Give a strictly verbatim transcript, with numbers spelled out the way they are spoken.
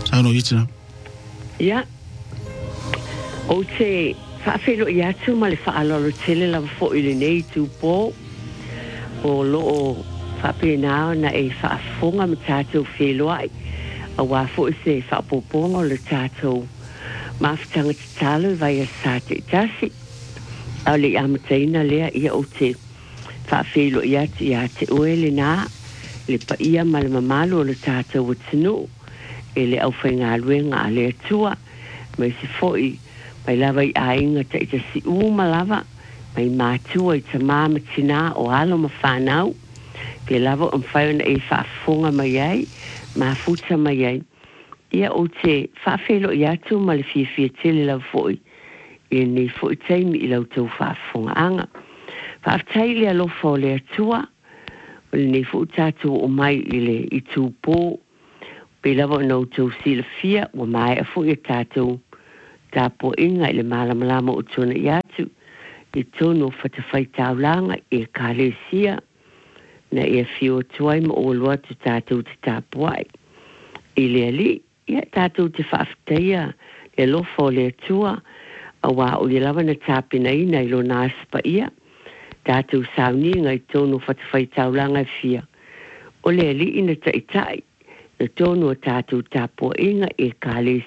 Tano itina. Ia. O te whaafelo i atu ma le whaalolo tele la fo i le nei tūpō. O loo whaapenao na e whaafonga ma tātou whelo ai. A wā fo i se whaapoponga le tātou. Mafutanga te talo vai a sāte i tasi. A le amataina lea ia o te whaafelo i atu i a te oele nā. Le pa ia ma le mamalo o le tātou o tinu. E le au whai ngā luenga a le atua. Mai se foi, mai lava i ainga ta i ta si uma lava. Mai mātua i ta māma tina o alo ma whanau. Pe lava o mwhaiona e whaafonga mai ai. Mā futa mai ai. Ia o te whaafelo i atu ma le fia fia tele lau foi. E nei foi taimi i lau tau whaafonga anga. Whaaftai le alofa o le atua. O le nei foi tātou o mai i le i tūpō. Pe lava o nau tau sila fia. Wa mai a foi a tātou. Tāpo inga i le malamalama o tona i atu. I tono whatawhai taulanga e kālesia. Na e fio tuai ma o loa tu tātou te tāpuai. I le ali, ia tātou te whaafteia. Le lofa o le atua. A wā o le lava na tāpina ina i lo nāspa ia. Tātou sauni ngai tono whatawhai taulanga fia. O le ali ina taitai. Na tono tātou tāpo inga e kālesia.